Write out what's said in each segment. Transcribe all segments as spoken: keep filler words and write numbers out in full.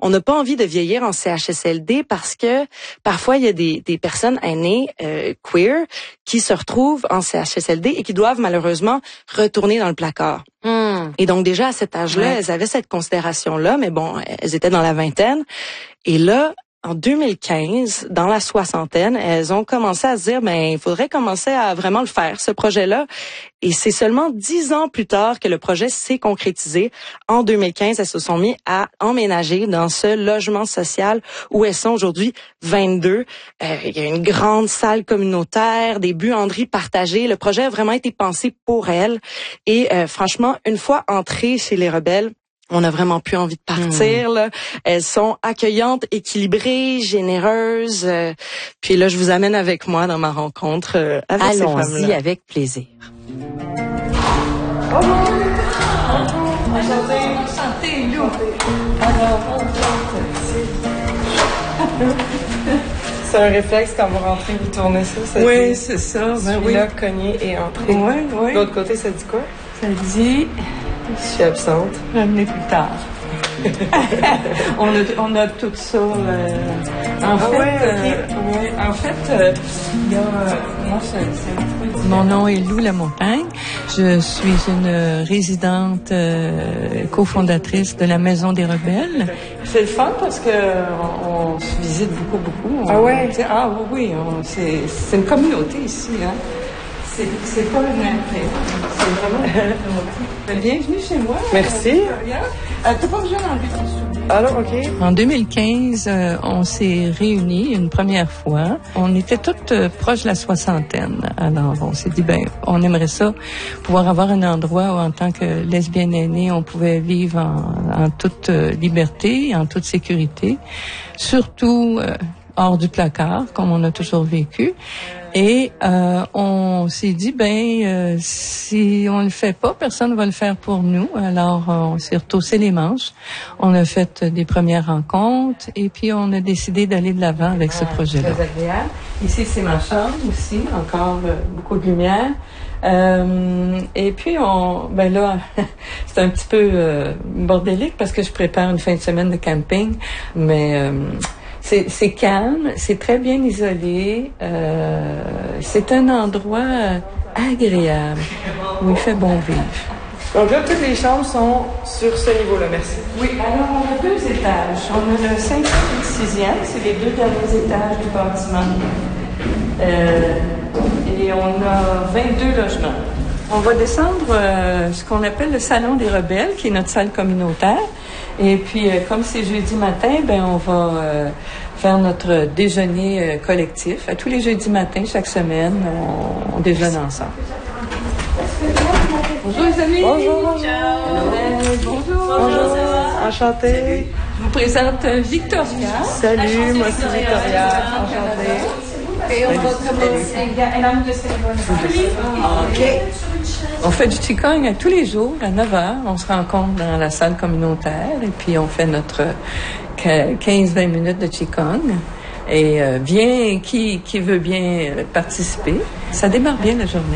on n'a pas envie de vieillir en C H S L D parce que parfois il y a des, des personnes aînées euh, queer qui se retrouvent en C H S L D et qui doivent malheureusement retourner dans le placard. Mm. Et donc déjà à cet âge-là, ouais. elles avaient cette considération-là, mais bon, elles étaient dans la vingtaine. Et là, en deux mille quinze, dans la soixantaine, elles ont commencé à se dire, ben, il faudrait commencer à vraiment le faire, ce projet-là. Et c'est seulement dix ans plus tard que le projet s'est concrétisé. En deux mille quinze, elles se sont mis à emménager dans ce logement social où elles sont aujourd'hui vingt-deux. Euh, il y a une grande salle communautaire, des buanderies partagées. Le projet a vraiment été pensé pour elles. Et euh, franchement, une fois entrées chez les Rebelles, on n'a vraiment plus envie de partir. Mmh. Là. Elles sont accueillantes, équilibrées, généreuses. Euh, puis là, je vous amène avec moi dans ma rencontre euh, avec ces femmes-là. Allons-y avec plaisir. Bonjour. Enchantée. Enchantée, Lou. Alors, c'est un réflexe quand vous rentrez, vous tournez ça. ça oui, c'est ça. Ben oui. Là, cogner et entrer. Oui, oui. De l'autre côté, ça dit quoi? Ça dit... Je suis absente. Revenez plus tard. on, a, on a tout ça. Euh, en, ah fait, ouais, okay. euh, ouais, en fait, euh, il y a, euh, moi, c'est, c'est mon nom est Lou Lamontagne. Je suis une résidente euh, cofondatrice de la Maison des Rebelles. C'est le fun parce que on, on se visite beaucoup, beaucoup. On, ah ouais? Ah oui, oui. On, c'est, c'est une communauté ici, hein. C'est, c'est pas une entrée. C'est vraiment... Bienvenue chez moi. Merci. Euh, t'as pas besoin d'enlever ton soulier. Alors, OK. En deux mille quinze, euh, on s'est réunis une première fois. On était toutes euh, proches de la soixantaine. Alors, on s'est dit, ben, on aimerait ça, pouvoir avoir un endroit où, en tant que lesbienne aînée, on pouvait vivre en, en toute euh, liberté, en toute sécurité. Surtout... Euh, hors du placard, comme on a toujours vécu. Et euh, on s'est dit, ben, euh, si on le fait pas, personne va le faire pour nous. Alors, on s'est retroussé les manches. On a fait des premières rencontres et puis on a décidé d'aller de l'avant avec ce ah, projet-là. Très agréable. Ici, c'est ma chambre aussi, encore euh, beaucoup de lumière. Euh, et puis, on, ben là, c'est un petit peu euh, bordélique parce que je prépare une fin de semaine de camping, mais... Euh, C'est, c'est calme, c'est très bien isolé. Euh, c'est un endroit agréable où il fait bon vivre. Donc là, toutes les chambres sont sur ce niveau-là, merci. Oui, alors on a deux étages. On a le cinquième et le sixième, c'est les deux derniers étages du bâtiment. Euh, et on a vingt-deux logements. On va descendre euh, ce qu'on appelle le Salon des Rebelles, qui est notre salle communautaire. Et puis, euh, comme c'est jeudi matin, ben on va euh, faire notre déjeuner euh, collectif. À tous les jeudis matins, chaque semaine, on, on déjeune ensemble. Bonjour les amis. Bonjour. Bonjour. Euh, bonjour. Bonjour. Enchantée. Je vous présente Victoria. Salut, moi c'est Victoria. Enchantée. Et on va commencer. OK. On fait du qigong tous les jours à neuf heures. On se rencontre dans la salle communautaire et puis on fait notre quinze à vingt minutes de qigong. Et euh, bien, qui, qui veut bien participer, ça démarre bien la journée.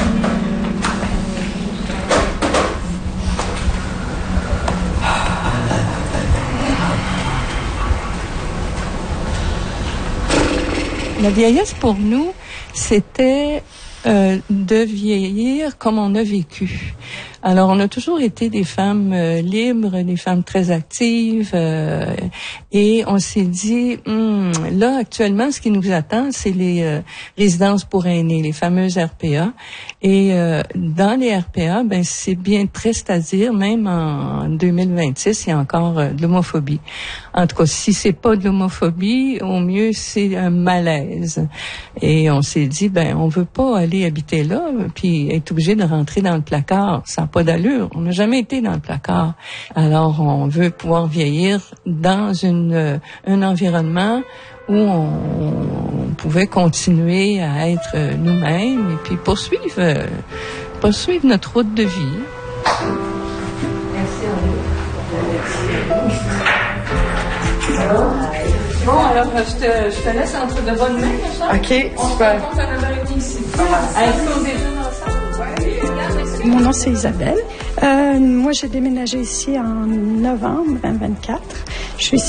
La vieillesse pour nous, c'était euh, de vieillir comme on a vécu. Alors, on a toujours été des femmes euh, libres, des femmes très actives, euh, et on s'est dit, hum, là, actuellement, ce qui nous attend, c'est les euh, résidences pour aînés, les fameuses R P A. Et euh, dans les R P A, ben c'est bien triste à dire, même en deux mille vingt-six, il y a encore euh, de l'homophobie. En tout cas, si c'est pas de l'homophobie, au mieux, c'est un malaise. Et on s'est dit, ben, on veut pas aller habiter là, puis être obligé de rentrer dans le placard. Ça n'a pas d'allure. On n'a jamais été dans le placard. Alors, on veut pouvoir vieillir dans une, euh, un environnement où on, on pouvait continuer à être nous-mêmes et puis poursuivre, euh, poursuivre notre route de vie. Merci à vous. Alors, bon, alors, je te, je te laisse entre de bonnes mains, ça? OK, super. On se rencontre à neuf heures trente ici. Est-ce qu'on déjeune ensemble? Mon nom, c'est Isabelle. Euh, moi, j'ai déménagé ici en novembre deux mille vingt-quatre. Je suis